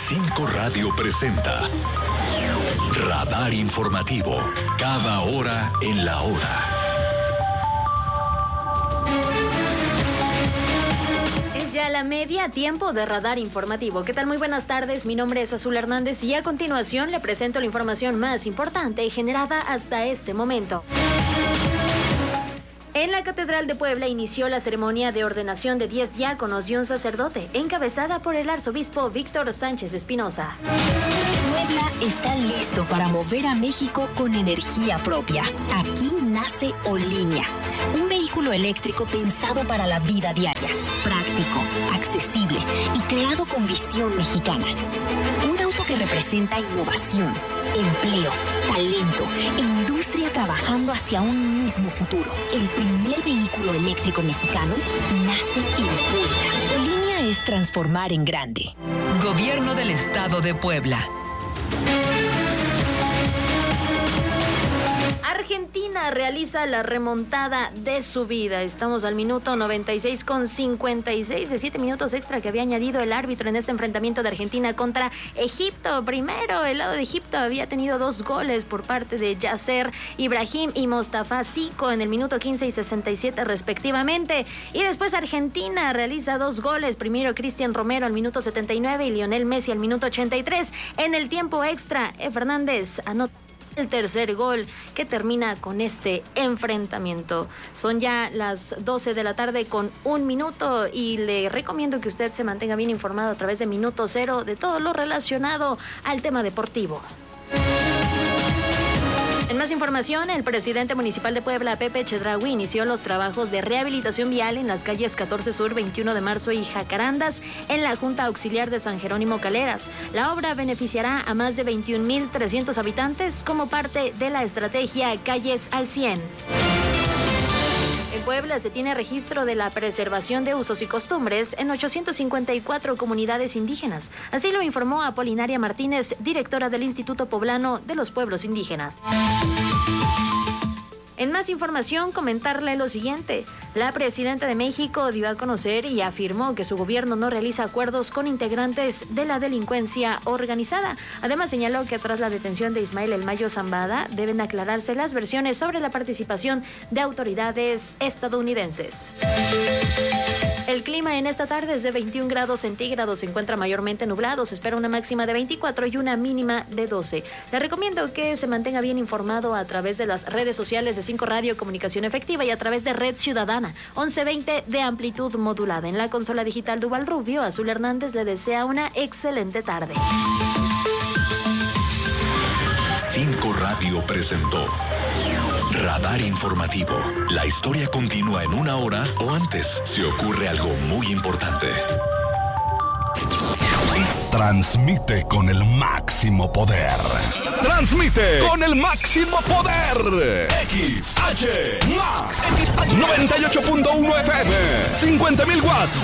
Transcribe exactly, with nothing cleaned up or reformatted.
cinco Radio presenta Radar Informativo, cada hora en la hora. Es ya la media, tiempo de Radar Informativo. ¿Qué tal? Muy buenas tardes, mi nombre es Azul Hernández y a continuación le presento la información más importante generada hasta este momento. En la Catedral de Puebla inició la ceremonia de ordenación de diez diáconos y un sacerdote, encabezada por el arzobispo Víctor Sánchez Espinosa. Puebla está listo para mover a México con energía propia. Aquí nace Olínea, un vehículo eléctrico pensado para la vida diaria, práctico, accesible y creado con visión mexicana. Un auto que representa innovación, empleo, talento e industria trabajando hacia un mismo futuro. El primer vehículo eléctrico mexicano nace en Puebla. Olínea es transformar en grande. Gobierno del Estado de Puebla. Argentina realiza la remontada de su vida. Estamos al minuto noventa y seis con cincuenta y seis de siete minutos extra que había añadido el árbitro en este enfrentamiento de Argentina contra Egipto. Primero, el lado de Egipto había tenido dos goles por parte de Yasser Ibrahim y Mostafa Zico en el minuto quince y sesenta y siete respectivamente. Y después Argentina realiza dos goles. Primero Cristian Romero al minuto setenta y nueve y Lionel Messi al minuto ochenta y tres. En el tiempo extra, E. Fernández anota el tercer gol que termina con este enfrentamiento. Son ya las doce de la tarde con un minuto y le recomiendo que usted se mantenga bien informado a través de Minuto Cero de todo lo relacionado al tema deportivo. En más información, el presidente municipal de Puebla, Pepe Chedraui, inició los trabajos de rehabilitación vial en las calles catorce Sur, veintiuno de Marzo y Jacarandas en la Junta Auxiliar de San Jerónimo Caleras. La obra beneficiará a más de veintiún mil trescientos habitantes como parte de la estrategia Calles al cien. En Puebla se tiene registro de la preservación de usos y costumbres en ochocientas cincuenta y cuatro comunidades indígenas. Así lo informó Apolinaria Martínez, directora del Instituto Poblano de los Pueblos Indígenas. En más información, comentarle lo siguiente. La presidenta de México dio a conocer y afirmó que su gobierno no realiza acuerdos con integrantes de la delincuencia organizada. Además, señaló que tras la detención de Ismael El Mayo Zambada, deben aclararse las versiones sobre la participación de autoridades estadounidenses. El clima en esta tarde es de veintiún grados centígrados, se encuentra mayormente nublado, se espera una máxima de veinticuatro y una mínima de doce. Le recomiendo que se mantenga bien informado a través de las redes sociales de cinco Radio Comunicación Efectiva y a través de Red Ciudadana, once veinte de amplitud modulada. En la consola digital Duval Rubio, Azul Hernández le desea una excelente tarde. cinco Radio presentó Radar Informativo. La historia continúa en una hora o antes si ocurre algo muy importante. Transmite con el máximo poder. Transmite con el máximo poder. X H Max noventa y ocho punto uno F M, cincuenta mil watts